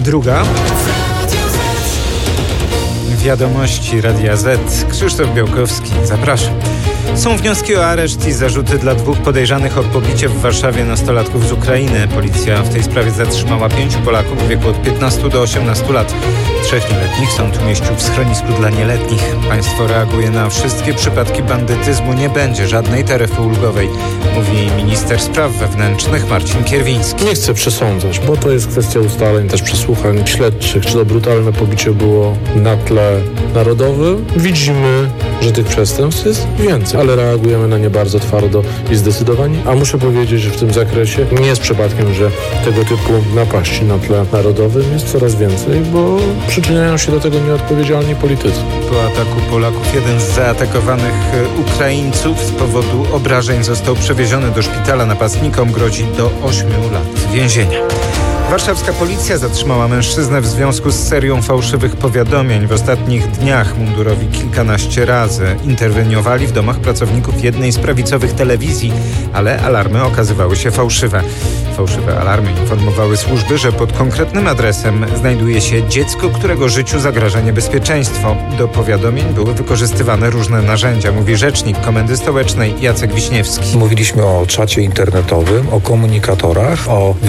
druga. Wiadomości Radia Z. Krzysztof Białkowski, zapraszam. Są wnioski o areszt i zarzuty dla 2 podejrzanych o pobicie w Warszawie nastolatków z Ukrainy. Policja w tej sprawie zatrzymała 5 Polaków w wieku od 15 do 18 lat. 3 nieletnich sąd umieścił w schronisku dla nieletnich. Państwo reaguje na wszystkie przypadki bandytyzmu. Nie będzie żadnej taryfy ulgowej, mówi minister spraw wewnętrznych Marcin Kierwiński. Nie chcę przesądzać, bo to jest kwestia ustaleń, też przesłuchań śledczych, czy to brutalne pobicie było na tle narodowym. Widzimy, że tych przestępstw jest więcej, ale reagujemy na nie bardzo twardo i zdecydowanie. A muszę powiedzieć, że w tym zakresie nie jest przypadkiem, że tego typu napaści na tle narodowym jest coraz więcej, bo przyczyniają się do tego nieodpowiedzialni politycy. Po ataku Polaków jeden z zaatakowanych Ukraińców z powodu obrażeń został przewieziony do szpitala. Napastnikom grozi do 8 lat więzienia. Warszawska policja zatrzymała mężczyznę w związku z serią fałszywych powiadomień. W ostatnich dniach mundurowi kilkanaście razy interweniowali w domach pracowników jednej z prawicowych telewizji, ale alarmy okazywały się fałszywe. Fałszywe alarmy informowały służby, że pod konkretnym adresem znajduje się dziecko, którego życiu zagraża niebezpieczeństwo. Do powiadomień były wykorzystywane różne narzędzia, mówi rzecznik Komendy Stołecznej Jacek Wiśniewski. Mówiliśmy o czacie internetowym, o komunikatorach, o